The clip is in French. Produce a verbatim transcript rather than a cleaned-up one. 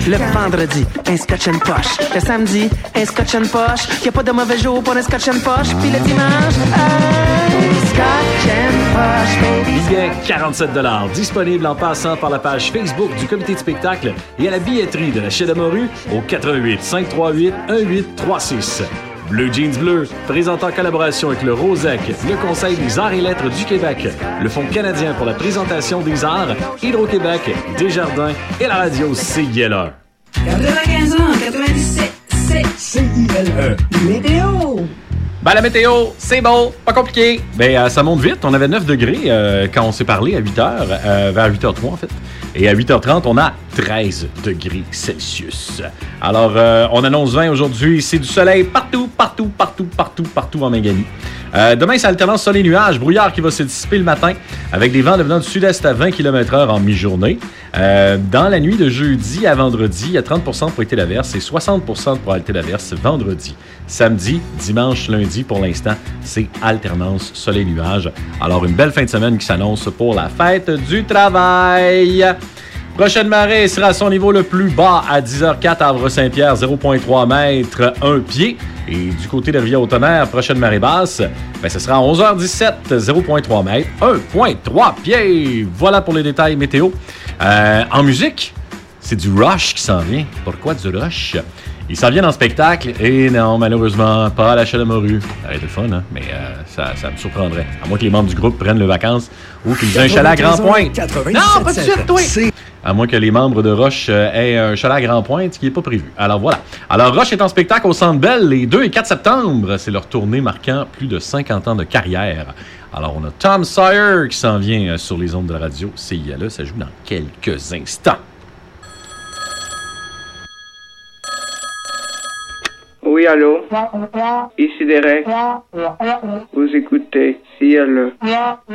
Le vendredi, un scotch and poche. Le samedi, un scotch and poche. Y'a pas de mauvais jour pour un scotch and poche. Puis le dimanche, un scotch and poche, baby. Billet quarante-sept dollars, disponible en passant par la page Facebook du comité de spectacle et à la billetterie de la Chaîne de Morue au quatre un huit, cinq trois huit, un huit trois six. Bleu Jeans Bleu, présente en collaboration avec le Rosec, le Conseil des arts et lettres du Québec, le Fonds canadien pour la présentation des arts, Hydro-Québec, Desjardins et la radio C I L E. quatre-vingt-quinze ans, quatre-vingt-dix-sept, c'est C I L E. Météo! Ben, la météo, c'est beau, pas compliqué. Ben, euh, ça monte vite. On avait neuf degrés euh, quand on s'est parlé à huit heures, euh, vers huit heures trois en fait. Et à huit heures trente, on a treize degrés Celsius. Alors, euh, on annonce vingt aujourd'hui. C'est du soleil partout, partout, partout, partout, partout en Mangani. Euh, demain, c'est alternance soleil-nuage, brouillard qui va se dissiper le matin avec des vents devenant du sud-est à vingt kilomètres heure en mi-journée. Euh, dans la nuit de jeudi à vendredi, il y a trente pour cent de probabilité d'averse et soixante pour cent de probabilité d'averse vendredi. Samedi, dimanche, lundi, pour l'instant, c'est alternance soleil-nuage. Alors, une belle fin de semaine qui s'annonce pour la fête du travail. Prochaine marée sera à son niveau le plus bas à dix heures quatre, Havre-Saint-Pierre, zéro virgule trois mètres, un pied. Et du côté de Rivière-au-Tonnerre, prochaine marée basse, ben, ce sera à onze heures dix-sept, zéro virgule trois mètres, un virgule trois pieds. Voilà pour les détails météo. Euh, en musique, c'est du Rush qui s'en vient. Pourquoi du Rush? Il s'en vient en spectacle et non, malheureusement, pas à la Chaîne de Morue. Ça aurait été le fun, hein? Mais euh, ça, ça me surprendrait. À moins que les membres du groupe prennent leurs vacances ou qu'ils aient un chalet à Grand-Pointe. Non, pas tout de suite, toi! À moins que les membres de Rush euh, aient un chalet à Grand-Pointe, ce qui n'est pas prévu. Alors voilà. Alors Rush est en spectacle au Centre Bell les deux et quatre septembre. C'est leur tournée marquant plus de cinquante ans de carrière. Alors on a Tom Sawyer qui s'en vient sur les ondes de la radio C I L E. Ça joue dans quelques instants. Oui, allô? Ici Derek. Vous écoutez C I L E.